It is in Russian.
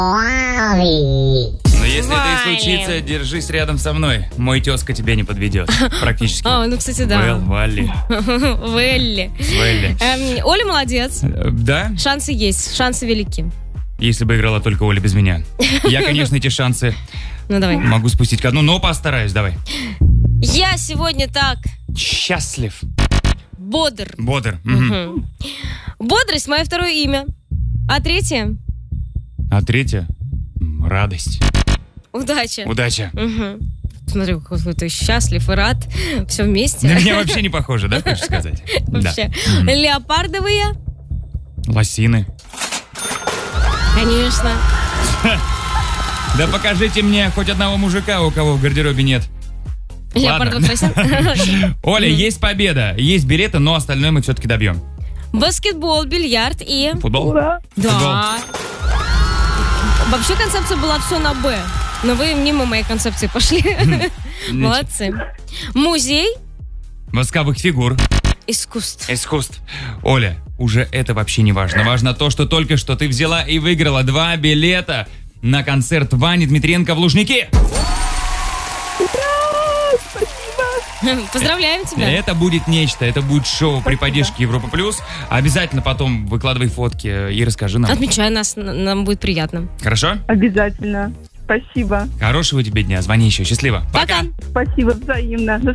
Но если это и случится, держись рядом со мной. Мой тезка тебя не подведет. Практически. Ну, кстати, да. Валли. Вэлли. Оля молодец. Да? Шансы есть, шансы велики. Если бы играла только Оля без меня. Я, конечно, эти шансы давай. Могу спустить ко дну, но постараюсь, давай. Я сегодня так... Счастлив. Бодр. Угу. Бодрость — мое второе имя. А третье? А третье? Радость. Удача. Угу. Смотри, какой ты счастлив и рад. Все вместе. На меня вообще не похоже, да, хочешь сказать? Вообще. Да. Леопардовые. Лосины. Конечно. Да покажите мне хоть одного мужика, у кого в гардеробе нет. Леопардовых лосин. Оля, есть победа, есть билеты, но остальное мы все-таки добьем. Баскетбол, бильярд и... Футбол? Ура! Да. Вообще концепция была все на «Б», но вы мимо моей концепции пошли. Молодцы. Музей. Восковых фигур. Искусств. Оля, уже это вообще не важно. Важно то, что только что ты взяла и выиграла 2 билета на концерт Вани Дмитриенко в Лужники. Поздравляем тебя. Это будет нечто, это будет шоу при поддержке Европа Плюс. Обязательно потом выкладывай фотки и расскажи нам. Отмечай нас, нам будет приятно. Хорошо? Обязательно. Спасибо. Хорошего тебе дня, звони еще, счастливо. Пока. Спасибо, взаимно.